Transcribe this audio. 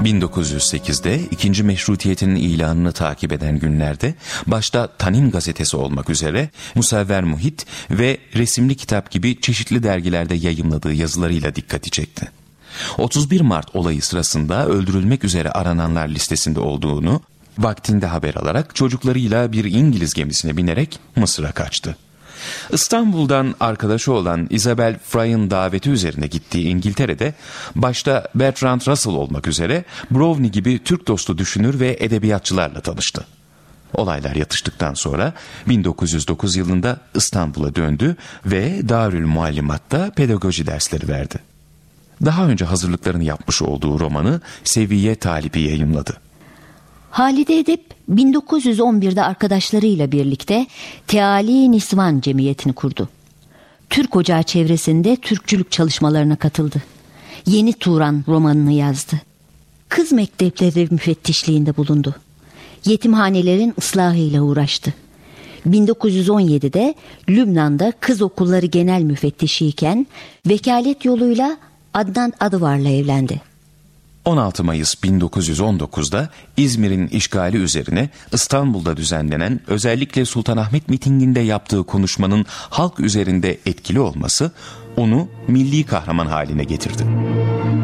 1908'de ikinci meşrutiyetin ilanını takip eden günlerde başta Tanim gazetesi olmak üzere Musevver Muhit ve Resimli Kitap gibi çeşitli dergilerde yayımladığı yazılarıyla dikkati çekti. 31 Mart olayı sırasında öldürülmek üzere arananlar listesinde olduğunu vaktinde haber alarak çocuklarıyla bir İngiliz gemisine binerek Mısır'a kaçtı. İstanbul'dan arkadaşı olan Isabel Frye'ın daveti üzerine gittiği İngiltere'de başta Bertrand Russell olmak üzere Browne gibi Türk dostu düşünür ve edebiyatçılarla tanıştı. Olaylar yatıştıktan sonra 1909 yılında İstanbul'a döndü ve Darül Muallimat'ta pedagoji dersleri verdi. Daha önce hazırlıklarını yapmış olduğu romanı Seviye Talip'i yayımladı. Halide Edip 1911'de arkadaşlarıyla birlikte Teali Nisvan Cemiyeti'ni kurdu. Türk Ocağı çevresinde Türkçülük çalışmalarına katıldı. Yeni Turan romanını yazdı. Kız mektepleri müfettişliğinde bulundu. Yetimhanelerin ıslahıyla uğraştı. 1917'de Lübnan'da kız okulları genel müfettişiyken vekalet yoluyla Adnan Adıvar'la evlendi. 16 Mayıs 1919'da İzmir'in işgali üzerine İstanbul'da düzenlenen özellikle Sultanahmet mitinginde yaptığı konuşmanın halk üzerinde etkili olması onu milli kahraman haline getirdi.